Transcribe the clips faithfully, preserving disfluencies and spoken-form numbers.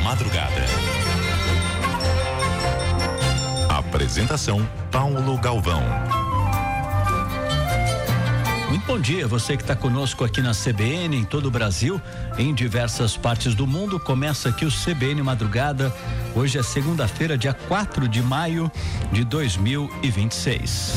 Madrugada. Apresentação: Paulo Galvão. Muito bom dia, você que está conosco aqui na C B N, em todo o Brasil, em diversas partes do mundo. Começa aqui o C B N Madrugada. Hoje é segunda-feira, dia quatro de maio de dois mil e vinte e seis.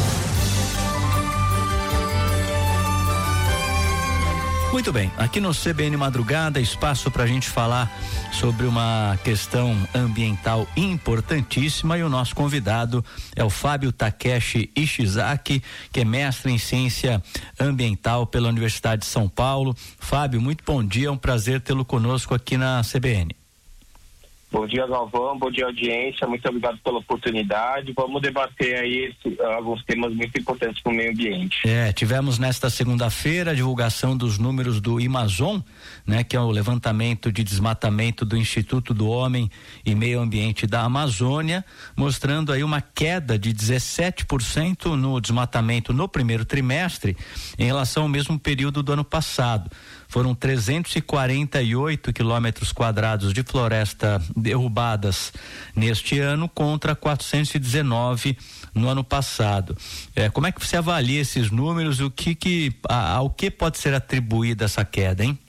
Muito bem, aqui no C B N Madrugada, espaço para a gente falar sobre uma questão ambiental importantíssima, e o nosso convidado é o Fábio Takeshi Ishizaki, que é mestre em ciência ambiental pela Universidade de São Paulo. Fábio, muito bom dia, é um prazer tê-lo conosco aqui na C B N. Bom dia, Galvão, bom dia, audiência, muito obrigado pela oportunidade. Vamos debater aí esse, alguns temas muito importantes para o meio ambiente. É, tivemos nesta segunda-feira a divulgação dos números do IMAZON, né, que é o levantamento de desmatamento do Instituto do Homem e Meio Ambiente da Amazônia, mostrando aí uma queda de dezessete por cento no desmatamento no primeiro trimestre em relação ao mesmo período do ano passado. Foram trezentos e quarenta e oito quilômetros quadrados de floresta derrubadas neste ano contra quatrocentos e dezenove no ano passado. É, como é que você avalia esses números? O que que a, ao que pode ser atribuída essa queda, hein?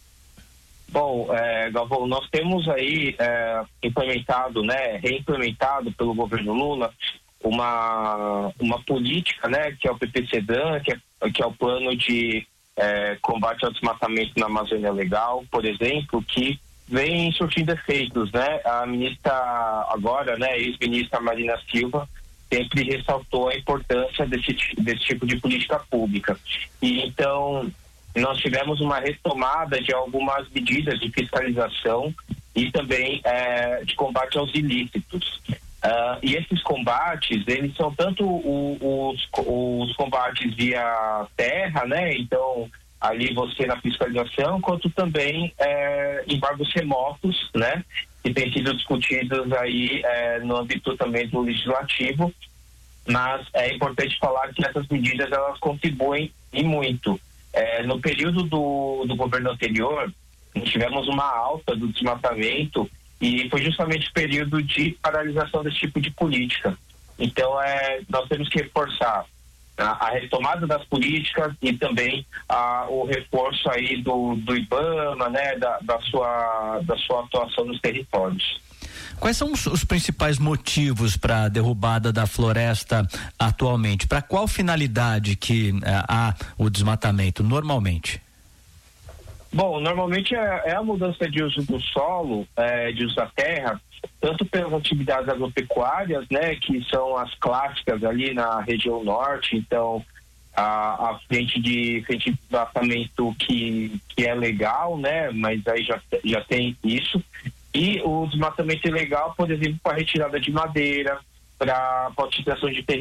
Bom, é, Galvão, nós temos aí é, implementado, né, reimplementado pelo governo Lula uma uma política, né, que é o P P C D A N, que é, que é o plano de É, combate ao desmatamento na Amazônia Legal, por exemplo, que vem surtindo efeitos, né? A ministra agora, né, ex-ministra Marina Silva, sempre ressaltou a importância desse, desse tipo de política pública. E então nós tivemos uma retomada de algumas medidas de fiscalização e também é, de combate aos ilícitos. Uh, e esses combates, eles são tanto o, os, os combates via terra, né? Então, ali você na fiscalização, quanto também é, embargos remotos, né? Que têm sido discutidos aí é, no âmbito também do legislativo. Mas é importante falar que essas medidas, elas contribuem e muito. É, no período do, do governo anterior, tivemos uma alta do desmatamento, e foi justamente o período de paralisação desse tipo de política. Então, é, nós temos que reforçar a, a retomada das políticas e também a, o reforço aí do, do IBAMA, né, da, da, sua, da sua atuação nos territórios. Quais são os, os principais motivos para a derrubada da floresta atualmente? Para qual finalidade que é, há o desmatamento normalmente? Bom, normalmente é, é a mudança de uso do solo, é, de uso da terra, tanto pelas atividades agropecuárias, né, que são as clássicas ali na região norte. Então a, a frente de frente de desmatamento que, que é legal, né, mas aí já, já tem isso, e o desmatamento ilegal, por exemplo, para retirada de madeira, para a utilização de terreno